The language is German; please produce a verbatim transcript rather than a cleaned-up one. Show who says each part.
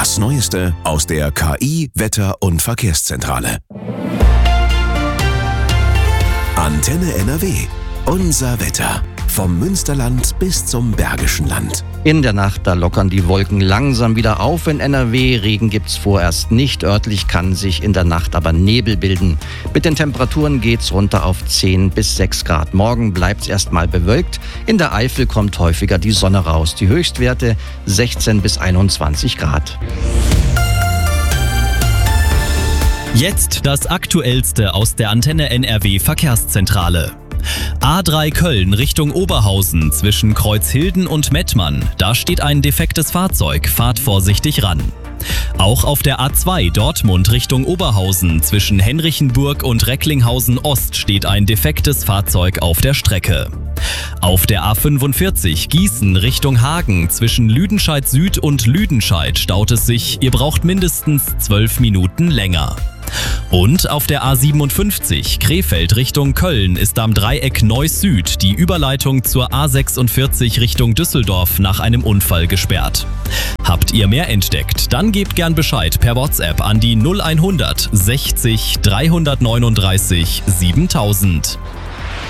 Speaker 1: Das Neueste aus der K I-, Wetter- und Verkehrszentrale. Antenne N R W. Unser Wetter. Vom Münsterland bis zum Bergischen Land.
Speaker 2: In der Nacht, da lockern die Wolken langsam wieder auf in N R W. Regen gibt's vorerst nicht. Örtlich kann sich in der Nacht aber Nebel bilden. Mit den Temperaturen geht's runter auf zehn bis sechs Grad. Morgen bleibt's erstmal bewölkt. In der Eifel kommt häufiger die Sonne raus. Die Höchstwerte sechzehn bis einundzwanzig Grad.
Speaker 3: Jetzt das Aktuellste aus der Antenne N R W Verkehrszentrale. A drei Köln Richtung Oberhausen zwischen Kreuzhilden und Mettmann. Da steht ein defektes Fahrzeug. Fahrt vorsichtig ran. Auch auf der A zwei Dortmund Richtung Oberhausen zwischen Henrichenburg und Recklinghausen Ost steht ein defektes Fahrzeug auf der Strecke. Auf der A fünfundvierzig Gießen Richtung Hagen zwischen Lüdenscheid Süd und Lüdenscheid staut es sich. Ihr braucht mindestens zwölf Minuten länger. Und auf der A siebenundfünfzig Krefeld Richtung Köln ist am Dreieck Neuss Süd die Überleitung zur A sechsundvierzig Richtung Düsseldorf nach einem Unfall gesperrt. Habt ihr mehr entdeckt? Dann gebt gern Bescheid per WhatsApp an die null hundert sechzig dreihundertneununddreißig siebentausend.